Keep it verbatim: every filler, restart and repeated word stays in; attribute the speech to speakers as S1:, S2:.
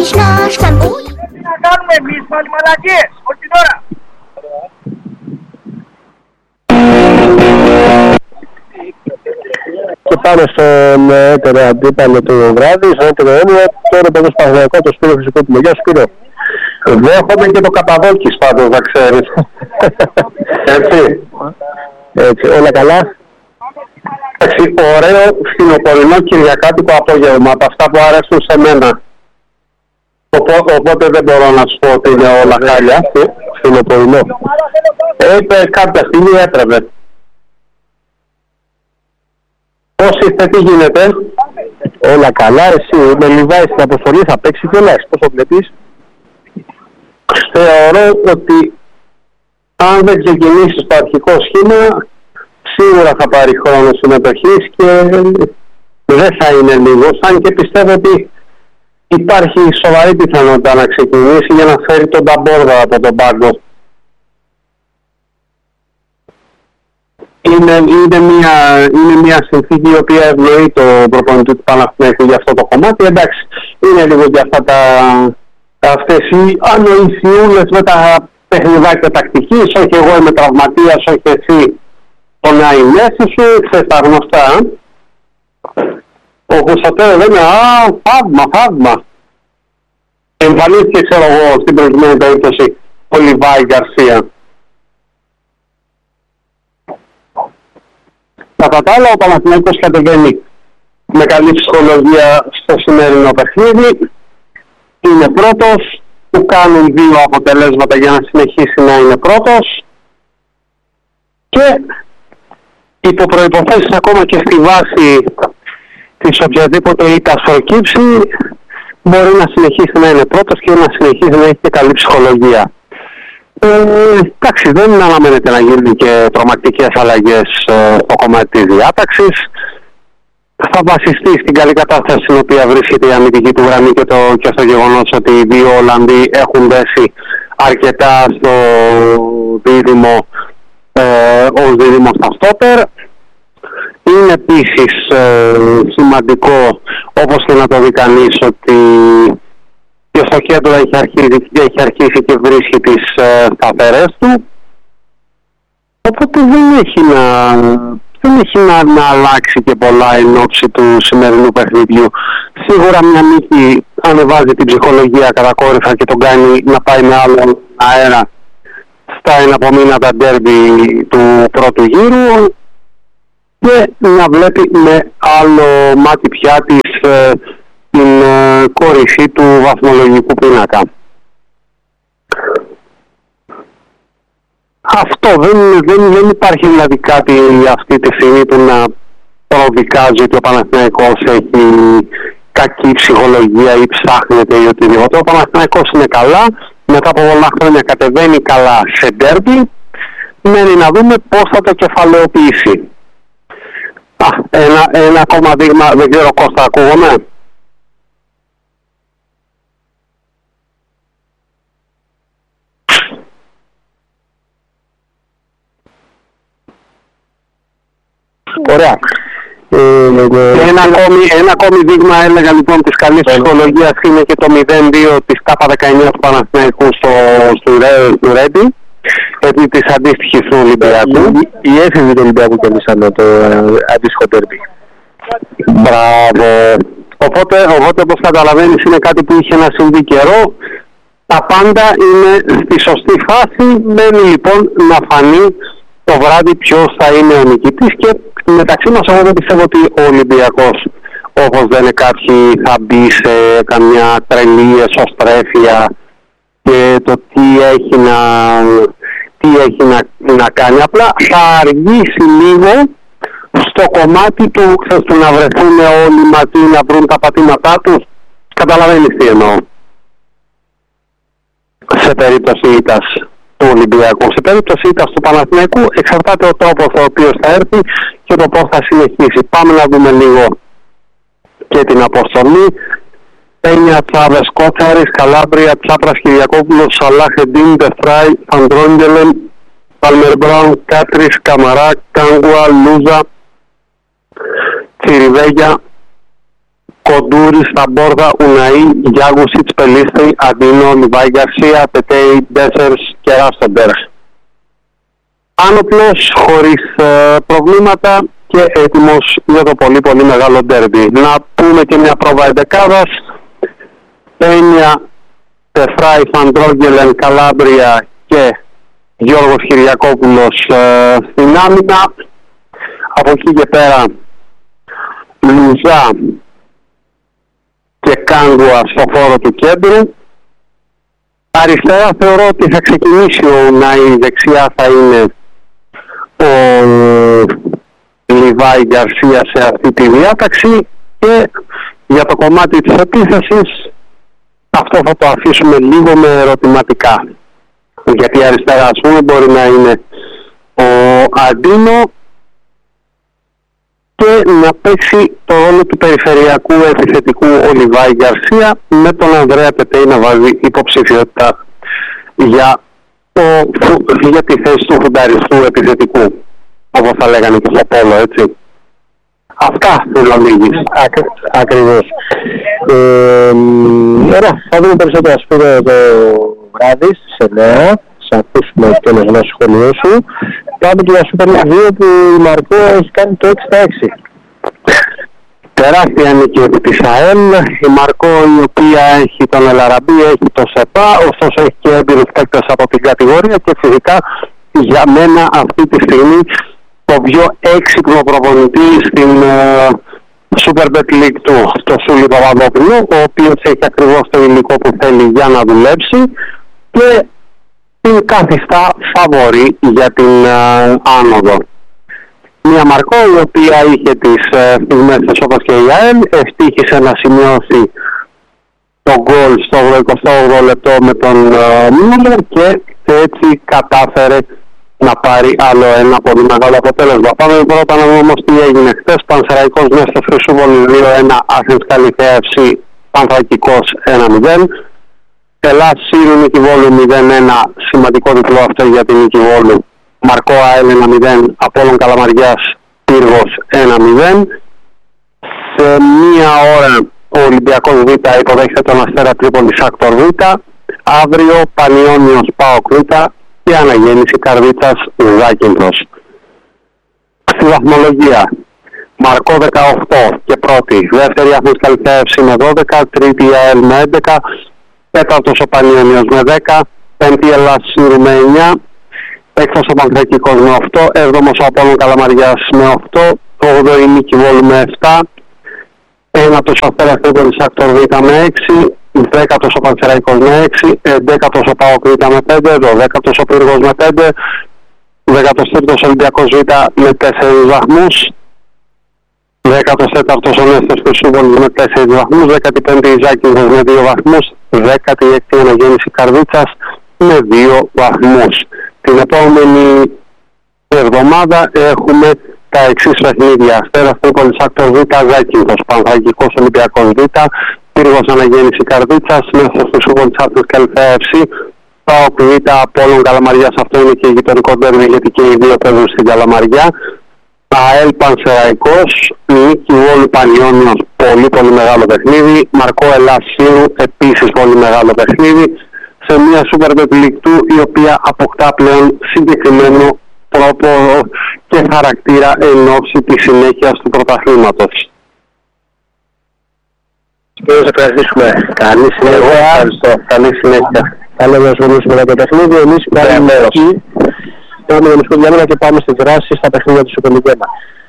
S1: Τι να κάνουμε εμείς πάλι μαλακίες, όλη την ώρα.
S2: Και πάμε στον έτερο αντίπαλο του βράδυ, στον έτερο έμεινο, τώρα το Παναθηναϊκό, το Σπύρο Χρυσοκόπουλο. Γεια σου Σπύρο. Δέχομαι και το Καπαδόκης πάντως, να ξέρεις. Έτσι. Έτσι, όλα καλά. Έτσι, ωραίο φθινοπορεινό κυριακάτικο απόγευμα, από αυτά που αρέσουν σε μένα. Οπότε δεν μπορώ να σου πω ότι είναι όλα χάλια, φθινοπορεινό. Είπε κάποια στιγμή έπρεπε. Πώς είστε, τι γίνεται? Όλα καλά, εσύ με Λιβάη στην αποστολή θα παίξει κιόλας, πώς το βλέπεις? Θεωρώ ότι αν δεν ξεκινήσει το αρχικό σχήμα, σίγουρα θα πάρει χρόνο συμμετοχής και δεν θα είναι λίγος, αν και πιστεύω ότι υπάρχει σοβαρή πιθανότητα να ξεκινήσει για να φέρει τον Ταμπόρδα από τον πάγκο. Είναι, είναι, μια, είναι μια συνθήκη η οποία ευνοεί το προπονητή του Παναθηναϊκού για αυτό το κομμάτι. Εντάξει, είναι λίγο για αυτά τα, αυτές οι ανοησιούλες με τα παιχνιδάκια τακτικής, όχι εγώ είμαι τραυματίας, όχι εσύ πονάει η μέση σου, ξέρεις τα γνωστά. Ο Κωνσταντέλο λέμε, α, θαύμα, θαύμα. Εμφανίστηκε, ξέρω εγώ, στην προηγούμενη περίπτωση ο Λιβάη Γκαρσία. Κατά τα άλλα, ο Παναθηναϊκός κατεβαίνει με καλή ψυχολογία στο σημερινό παιχνίδι. Είναι πρώτος, του κάνουν δύο αποτελέσματα για να συνεχίσει να είναι πρώτος και υπό προϋποθέσεις ακόμα και στη βάση της οποιαδήποτε ήττας προκύψει μπορεί να συνεχίσει να είναι πρώτος και να συνεχίσει να έχει και καλή ψυχολογία. Ε, εντάξει, δεν αναμένεται να γίνουν και τρομακτικές αλλαγές ε, στο κομμάτι της διάταξης. Θα βασιστεί στην καλή κατάσταση στην οποία βρίσκεται η αμυντική του γραμμή και, το, και στο γεγονός ότι οι δύο Ολλανδοί έχουν δέσει αρκετά στο δίδυμο ε, ως δίδυμο στα στόπερ. Είναι επίσης ε, σημαντικό, όπως και να το δει κανείς, ότι και στο κέντρο έχει αρχίσει, έχει αρχίσει και βρίσκει τις ε, σταθερές του. Οπότε δεν έχει να, δεν έχει να, να αλλάξει και πολλά εν ώψη του σημερινού παιχνιδιού. Σίγουρα μια νίκη ανεβάζει την ψυχολογία κατακόρυφα και τον κάνει να πάει με άλλο αέρα στα εναπομείνατα ντέρμπι του πρώτου γύρου και να βλέπει με άλλο μάτι πια της, ε, την ε, κορυφή του βαθμολογικού πίνακα. Αυτό δεν, δεν, δεν υπάρχει δηλαδή κάτι αυτή τη στιγμή που να προδικάζει ότι ο Παναθηναϊκός έχει κακή ψυχολογία ή ψάχνεται ή οτιδήποτε. Ο Παναθηναϊκός είναι καλά, μετά από πολλά χρόνια κατεβαίνει καλά σε ντέρμπι, μένει να δούμε πώς θα το κεφαλαιοποιήσει. Α, ένα, ένα ακόμα δείγμα, δεν ξέρω Κώστα, ακούγομαι. Ωραία. Ε, ε, ένα, ακόμη, ένα ακόμη δείγμα έλεγα λοιπόν της καλής ψυχολογίας είναι και το μηδέν δύο της ΚΑΠΑ δεκαεννιά του Παναθηναϊκού στο, στο, στο Ρέντι επί της αντίστοιχης του Ολυμπιακού. Οι έφηβοι του Ολυμπιακού κερδίσαν το ε, αντίστοιχο τέρμπι. Μπράβο. Οπότε, οπότε όπως καταλαβαίνεις είναι κάτι που είχε να συμβεί καιρό. Τα πάντα είναι στη σωστή φάση. Μένει λοιπόν να φανεί το βράδυ ποιος θα είναι ο νικητής και μεταξύ μας εγώ δεν πιστεύω ότι ο Ολυμπιακός, όπως λένε κάποιοι, θα μπει σε καμιά τρελή εσωστρέφεια και το τι έχει να, τι έχει να, να κάνει. Απλά θα αργήσει λίγο στο κομμάτι του, ξέρεις, του να βρεθούν όλοι μαζί να βρουν τα πατήματά τους. Καταλαβαίνεις τι εννοώ. Σε περίπτωση ήττας του Ολυμπιακού. Σε περίπτωση ήττας του Παναθηναϊκού εξαρτάται ο τρόπος ο οποίος θα έρθει και το πώς θα συνεχίσει. Πάμε να δούμε λίγο και την αποστολή. Πένια, Τσάβες, Κότσαρης, Καλάμπρια, Τσάπρας, Κυριακόπουλος, Σαλάχ, Εντίν, Τεφράι, Φαντρόγγελεν, Πάλμερ Μπράουν, Κάτρις, Καμαρά, Κάγκουα, Λούζα, Τσιριβέγια, Κοντούρη, Σταμπόρδα, Ουναή, Γιάγουσιτς, Πελίστρη, Αντίνο, Λιβάη Γκαρσία, Πετέι, Ντέσσερς και Ράστοντερ. Άνοπλος, χωρίς ε, προβλήματα και έτοιμος για το πολύ πολύ μεγάλο ντέρμπι. Να πούμε και μια πρόβα εντεκάδας. Πένια, Τεφράι, Φαντρόγγελεν, Καλάμπρια και Γιώργος Κυριακόπουλος ε, στην άμυνα. Από εκεί και πέρα Λουζά και Κάγκουα στο χώρο του κέντρου. Αριστερά θεωρώ ότι θα ξεκινήσει ο Ουνάη, δεξιά θα είναι ο Λιβάη Γκαρσία σε αυτή τη διάταξη και για το κομμάτι της επίθεσης αυτό θα το αφήσουμε λίγο με ερωτηματικά, γιατί αριστερά ας πούμε μπορεί να είναι ο Αντίνο και να παίξει το ρόλο του περιφερειακού επιθετικού ο Λιβάη Γκαρσία με τον Ανδρέα Πετέι να βάζει υποψηφιότητα για, το, για τη θέση του φουνταριστού επιθετικού, όπως θα λέγανε και στο πόλο, έτσι. Αυτά θέλω λίγης.
S3: Ακρι, ακριβώς. Ε, ωραία, θα δούμε περισσότερα σπίτι το βράδυ στις εννιά. Θα ακούσουμε και ένα σχόλιο σου. Πάμε και για Super League δύο που η Μαρκό έχει κάνει το έξι στα έξι.
S2: Τεράστια νίκη επί της ΑΕΛ. Η Μαρκό, η οποία έχει τον Ελαραμπή, έχει το ΣΕΠΑ, ωστόσο έχει και έμπειρους παίκτες από την κατηγορία και φυσικά για μένα αυτή τη στιγμή το πιο έξυπνο προπονητή στην uh, Super Bet League του, το Σούλη Παπαδόπουλο, ο οποίος έχει ακριβώς το υλικό που θέλει για να δουλέψει και την καθιστά φαβορί για την uh, άνοδο. Μια Μαρκό η οποία είχε τις uh, στιγμές της όπως και η ΑΕΛ, ευτύχησε να σημειώσει το γκολ στο εικοστό όγδοο λεπτό με τον Μίλλερ uh, και έτσι κατάφερε να πάρει άλλο ένα πολύ μεγάλο αποτέλεσμα. Πάμε πρώτα να δούμε όμως τι έγινε χθες. Πανσεραϊκός μέσα στο Χρυσούβολη δύο ένα, Άθενς Καλυθέα εφ σι, Πανθρακικός ένα μηδέν. Ελλάς Σύρου Νικηβόλου μηδέν ένα, σημαντικό διπλό αυτό για την Νικηβόλου. Μαρκό ΑΕΛ ένα μηδέν, Απόλλων Καλαμαριάς Πύργος ένα μηδέν. Σε μία ώρα ο Ολυμπιακός Β υποδέχεται τον Αστέρα Τρίπολης Άκτορ Β. Αύριο Πανιόνιος ΠΑΟΚ Β και Αναγέννηση Καρδίτσας Ζάκυνθος. Στη βαθμολογία Μαρκό δεκαοκτώ και πρώτη, δεύτερη Άθενς Καλυθέα εφ σι με δώδεκα, τρίτη ΑΕΛ με έντεκα, τέταρτος ο Πανιόνιος με δέκα, πέμπτη Ελλάς Σύρου με εννιά, έκτος ο Πανθρακικός με οκτώ, έβδομος ο Απόλλων Καλαμαριάς με οκτώ, όγδοη Νικηβόλου με επτά, ένατος ο Αστέρας Τρίπολης Άκτορ Β με έξι, δέκατος ο Πανσεραϊκός με έξι, έντεκατος ο ΠΑΟΚ Β με πέντε, δωδέκατος ο Πύργος με πέντε, δέκατος τρίτος ο Ολυμπιακός Β με τέσσερις βαθμούς, δέκατος τέταρτος ο Νέστος Χρυσούβολης με τέσσερις βαθμούς, δέκατη πέμπτη η Ζάκυνθος με δύο βαθμούς, δέκατη έκτη Αναγέννηση Καρδίτσας με δύο βαθμούς. Την επόμενη εβδομάδα έχουμε τα εξής παιχνίδια. Αστέρας Τρίπολης Άκτορ Β, Ζάκυνθος, Πανθρακικός Ολυμπιακός Β, Πύργος Αναγέννηση Καρδίτσας, μέσα στο Χρυσούβολης Άθενς Καλυθέα εφ σι, ΠΑΟΚ Β, Απόλλων Καλαμαριάς, αυτό είναι και γειτονικό ντέρμπι γιατί και οι δύο παίζουν στην Καλαμαριά. ΑΕΛ Πανσεραϊκός, Νικηβόλου Πανιόνιος, πολύ πολύ μεγάλο παιχνίδι. Μαρκό Ελλάς Σύρου, επίσης πολύ μεγάλο παιχνίδι. Σε μια Super Bet League του η οποία αποκτά πλέον συγκεκριμένο τρόπο και χαρακτήρα εν ώψη της συνέχειας του πρωταθλήματος.
S3: Και να ευχαριστήσουμε. Καλή συνέχεια.
S2: Εγώ ευχαριστώ. Καλή συνέχεια.
S3: Καλό να ασχολήσουμε με το παιχνίδι. Εμείς πάμε εκεί. Πάμε να ασχοληθούμε και πάμε στη δράση στα παιχνίδια του Super League.